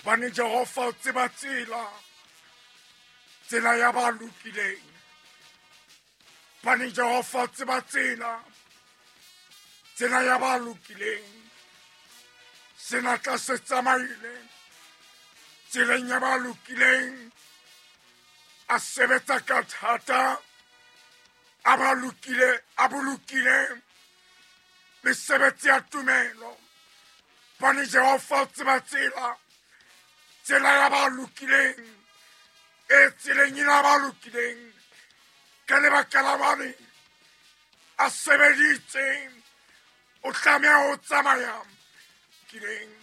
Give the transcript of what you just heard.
Bane Jehova o tseba tsela ya ba lokileng. Bane Jehova o tseba tsela ya ba lokileng. Sena tla se tsamaile tseleng ya ba lokileng. A sebetsa ka thata a bolokile mesebetsi ya tumelo. Bane Jehova o tseba tsela ya ba lokileng. E tseleng ya ba lokileng ka lebaka la bane a sebeditse o tlameha ho tsamaya kileng.